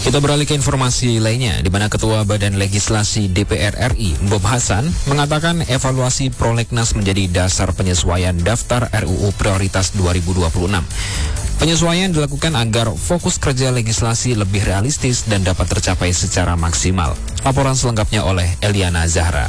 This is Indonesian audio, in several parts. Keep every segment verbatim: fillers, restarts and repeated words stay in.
Kita beralih ke informasi lainnya, di mana Ketua Badan Legislasi D P R R I, Bob Hasan, mengatakan evaluasi prolegnas menjadi dasar penyesuaian daftar R U U Prioritas dua ribu dua puluh enam. Penyesuaian dilakukan agar fokus kerja legislasi lebih realistis dan dapat tercapai secara maksimal. Laporan selengkapnya oleh Eliana Zahra.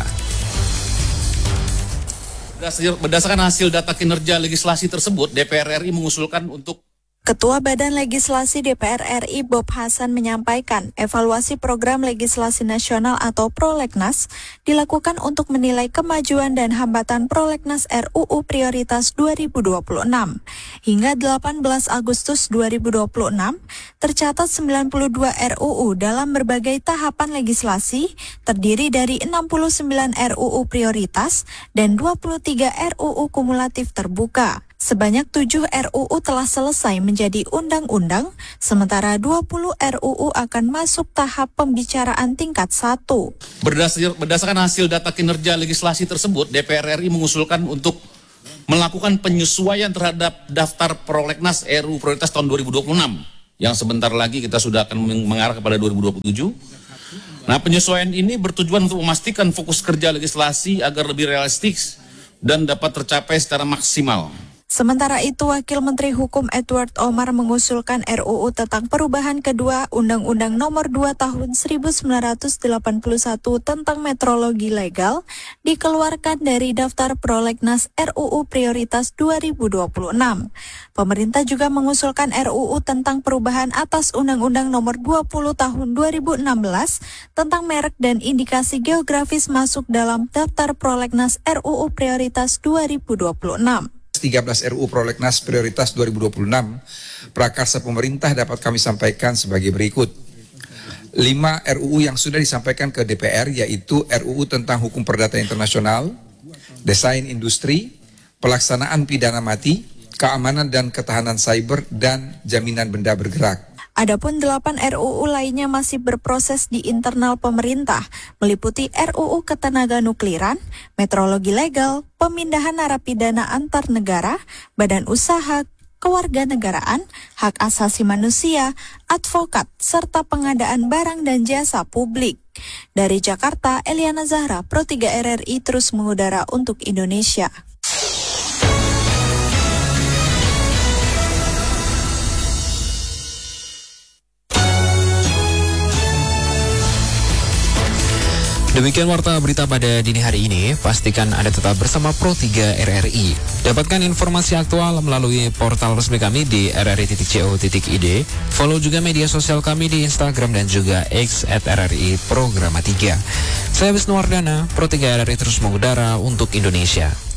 Berdasarkan hasil data kinerja legislasi tersebut, D P R R I mengusulkan untuk Ketua Badan Legislasi D P R R I Bob Hasan menyampaikan evaluasi program legislasi nasional atau prolegnas dilakukan untuk menilai kemajuan dan hambatan prolegnas R U U Prioritas dua ribu dua puluh enam. Hingga delapan belas Agustus dua ribu dua puluh enam, tercatat sembilan puluh dua R U U dalam berbagai tahapan legislasi, terdiri dari enam puluh sembilan R U U prioritas dan dua puluh tiga R U U kumulatif terbuka. Sebanyak tujuh R U U telah selesai menjadi undang-undang, sementara dua puluh R U U akan masuk tahap pembicaraan tingkat satu. Berdasar, berdasarkan hasil data kinerja legislasi tersebut, D P R R I mengusulkan untuk melakukan penyesuaian terhadap daftar prolegnas R U U Prioritas tahun dua ribu dua puluh enam, yang sebentar lagi kita sudah akan mengarah kepada dua ribu dua puluh tujuh. Nah, penyesuaian ini bertujuan untuk memastikan fokus kerja legislasi agar lebih realistis dan dapat tercapai secara maksimal. Sementara itu, Wakil Menteri Hukum Edward Omar mengusulkan R U U tentang perubahan kedua Undang-Undang Nomor dua Tahun seribu sembilan ratus delapan puluh satu tentang metrologi legal dikeluarkan dari daftar prolegnas R U U Prioritas dua ribu dua puluh enam. Pemerintah juga mengusulkan R U U tentang perubahan atas Undang-Undang Nomor dua puluh Tahun dua ribu enam belas tentang merek dan indikasi geografis masuk dalam daftar prolegnas R U U Prioritas dua ribu dua puluh enam. tiga belas R U U Prolegnas Prioritas dua ribu dua puluh enam, prakarsa pemerintah dapat kami sampaikan sebagai berikut. lima R U U yang sudah disampaikan ke D P R, yaitu R U U tentang hukum perdata internasional, desain industri, pelaksanaan pidana mati, keamanan dan ketahanan cyber, dan jaminan benda bergerak. Adapun delapan R U U lainnya masih berproses di internal pemerintah, meliputi R U U ketenaga nukliran, metrologi legal, pemindahan narapidana antar negara, badan usaha, kewarganegaraan, hak asasi manusia, advokat, serta pengadaan barang dan jasa publik. Dari Jakarta, Eliana Zahra, Pro tiga R R I terus mengudara untuk Indonesia. Demikian warta berita pada dini hari ini. Pastikan Anda tetap bersama Pro tiga R R I. Dapatkan informasi aktual melalui portal resmi kami di r r i titik co titik i d. Follow juga media sosial kami di Instagram dan juga X at R R I Programa tiga. Saya Wisnu Wardana, Pro tiga R R I terus mengudara untuk Indonesia.